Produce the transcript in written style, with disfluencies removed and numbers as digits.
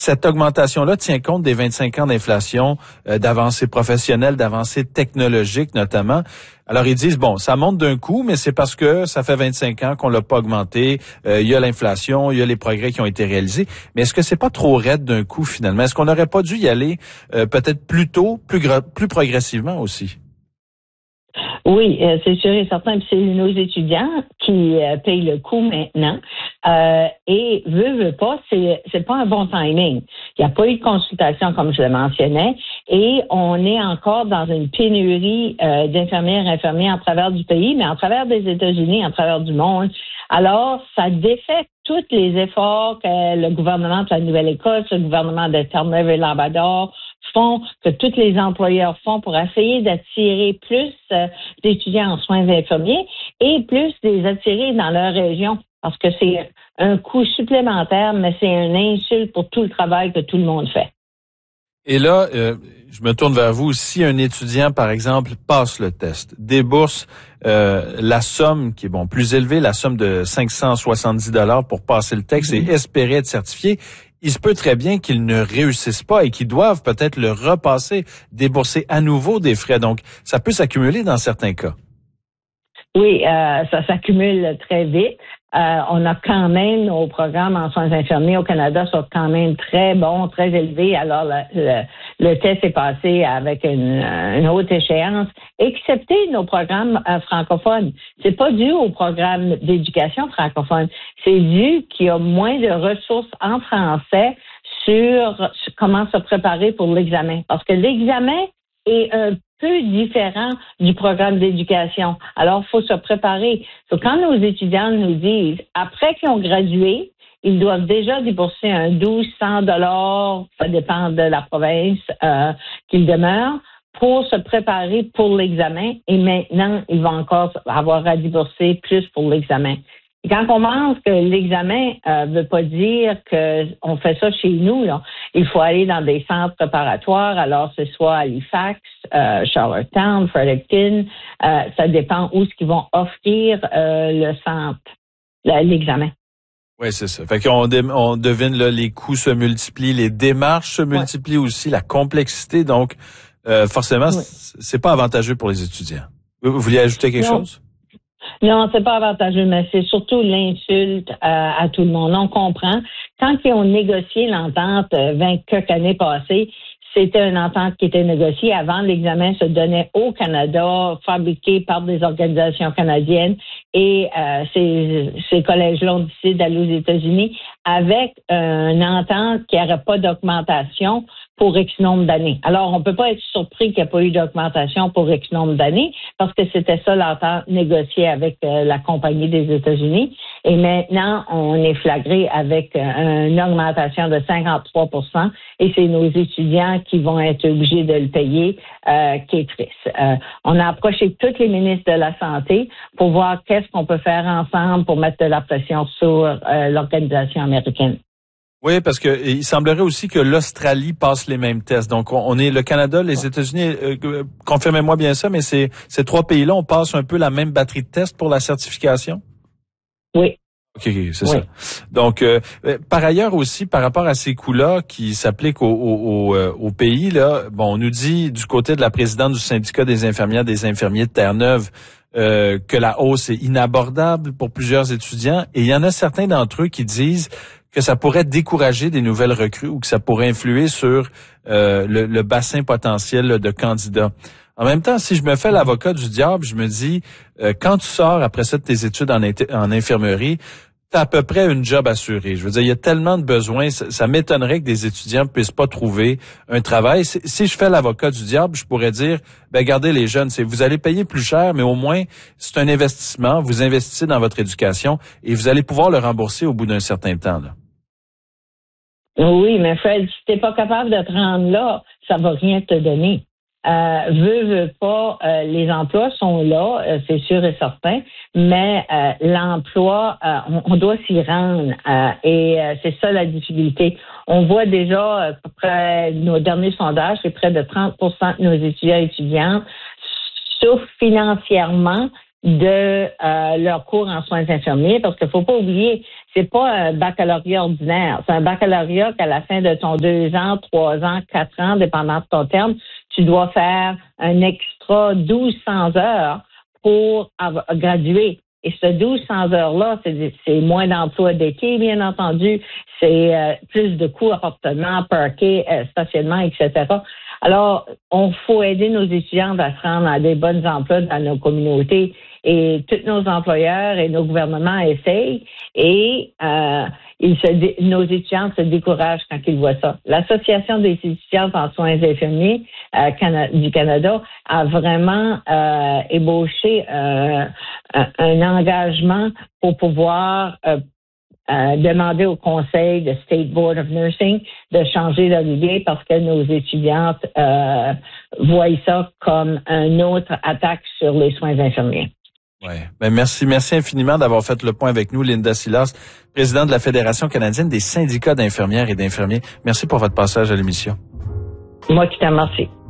Cette augmentation-là tient compte des 25 ans d'inflation, d'avancées professionnelles, d'avancées technologiques notamment. Alors, ils disent, bon, ça monte d'un coup, mais c'est parce que ça fait 25 ans qu'on l'a pas augmenté. Il y a l'inflation, il y a les progrès qui ont été réalisés. Mais est-ce que c'est pas trop raide d'un coup, finalement? Est-ce qu'on n'aurait pas dû y aller peut-être plus tôt, plus progressivement aussi? Oui, c'est sûr et certain. Puis c'est nos étudiants qui payent le coût maintenant. Et veut pas, c'est pas un bon timing. Il n'y a pas eu de consultation, comme je le mentionnais, et on est encore dans une pénurie d'infirmières et infirmiers à travers du pays, mais à travers des États-Unis, à travers du monde. Alors, ça défait tous les efforts que le gouvernement de la Nouvelle-Écosse, le gouvernement de Terre-Neuve et Labrador font, que tous les employeurs font pour essayer d'attirer plus d'étudiants en soins infirmiers et plus les attirer dans leur région. Parce que c'est un coût supplémentaire, mais c'est une insulte pour tout le travail que tout le monde fait. Et là, je me tourne vers vous. Si un étudiant, par exemple, passe le test, débourse la somme qui est plus élevée, la somme de 570 $ pour passer le test et espérer être certifié, il se peut très bien qu'ils ne réussissent pas et qu'ils doivent peut-être le repasser, débourser à nouveau des frais. Donc, ça peut s'accumuler dans certains cas. Oui, ça s'accumule très vite. On a quand même nos programmes en soins infirmiers au Canada sont quand même très bons, très élevés. Alors le test est passé avec une haute échéance, excepté nos programmes francophones. C'est pas dû au programme d'éducation francophone, c'est dû qu'il y a moins de ressources en français sur comment se préparer pour l'examen. Parce que l'examen est un peu différent du programme d'éducation. Alors, il faut se préparer. Donc, quand nos étudiants nous disent, après qu'ils ont gradué, ils doivent déjà débourser un 1200 $, ça dépend de la province qu'ils demeurent, pour se préparer pour l'examen. Et maintenant, ils vont encore avoir à débourser plus pour l'examen. Et quand on pense que l'examen veut pas dire qu'on fait ça chez nous, là. Il faut aller dans des centres préparatoires, alors ce soit Halifax, Charlottetown, Fredericton, ça dépend où ce qu'ils vont offrir le centre, l'examen. Oui, c'est ça. Fait qu'on devine là, les coûts se multiplient, les démarches se multiplient aussi, la complexité, donc forcément, c'est pas avantageux pour les étudiants. Vous vouliez ajouter quelque chose? Non, c'est pas avantageux, mais c'est surtout l'insulte à tout le monde. On comprend. Quand ils ont négocié l'entente 20 quelques années passées, c'était une entente qui était négociée avant l'examen se donnait au Canada, fabriqué par des organisations canadiennes, et ces collèges-là ont décidé d'aller aux États-Unis avec une entente qui n'aurait pas d'augmentation pour X nombre d'années. Alors, on peut pas être surpris qu'il n'y a pas eu d'augmentation pour X nombre d'années parce que c'était ça l'entente négociée avec la compagnie des États-Unis. Et maintenant, on est flagré avec une augmentation de 53% et c'est nos étudiants qui vont être obligés de le payer, qui est triste. On a approché tous les ministres de la Santé pour voir qu'est-ce qu'on peut faire ensemble pour mettre de la pression sur l'organisation américaine. Oui, parce que il semblerait aussi que l'Australie passe les mêmes tests. Donc, on est le Canada, les États-Unis, confirmez-moi bien ça, mais ces trois pays-là, on passe un peu la même batterie de tests pour la certification? Oui. OK, c'est ça. Donc, par ailleurs aussi, par rapport à ces coûts-là qui s'appliquent au pays, là, bon, on nous dit du côté de la présidente du syndicat des infirmières, des infirmiers de Terre-Neuve, que la hausse est inabordable pour plusieurs étudiants. Et il y en a certains d'entre eux qui disent que ça pourrait décourager des nouvelles recrues ou que ça pourrait influer sur le bassin potentiel là, de candidats. En même temps, si je me fais l'avocat du diable, je me dis, quand tu sors après ça de tes études en infirmerie, tu as à peu près une job assurée. Je veux dire, il y a tellement de besoins, ça m'étonnerait que des étudiants ne puissent pas trouver un travail. Si je fais l'avocat du diable, je pourrais dire, regardez les jeunes, vous allez payer plus cher, mais au moins, c'est un investissement, vous investissez dans votre éducation et vous allez pouvoir le rembourser au bout d'un certain temps. Là. Oui, mais Fred, si t'es pas capable de te rendre là, ça va rien te donner. Veux pas, les emplois sont là, c'est sûr et certain, mais l'emploi, on doit s'y rendre et c'est ça la difficulté. On voit déjà, après nos derniers sondages, c'est près de 30% de nos étudiants et étudiantes souffrent financièrement de leur cours en soins infirmiers, parce qu'il faut pas oublier, c'est pas un baccalauréat ordinaire, c'est un baccalauréat qu'à la fin de ton 2 ans, 3 ans, 4 ans, dépendant de ton terme, tu dois faire un extra 1200 heures pour graduer. Et ce 1200 heures-là, c'est moins d'emplois d'été, bien entendu, c'est plus de coûts appartement, parquet, stationnement, etc. Alors, on faut aider nos étudiants à se rendre à des bons emplois dans nos communautés. Et tous nos employeurs et nos gouvernements essayent et nos étudiants se découragent quand ils voient ça. L'Association des étudiantes en soins infirmiers du Canada a vraiment ébauché un engagement pour pouvoir demander au Conseil de State Board of Nursing de changer leur idée parce que nos étudiantes voient ça comme une autre attaque sur les soins infirmiers. Ouais. Ben merci infiniment d'avoir fait le point avec nous, Linda Silas, présidente de la Fédération canadienne des syndicats d'infirmières et d'infirmiers. Merci pour votre passage à l'émission. Moi qui te remercie.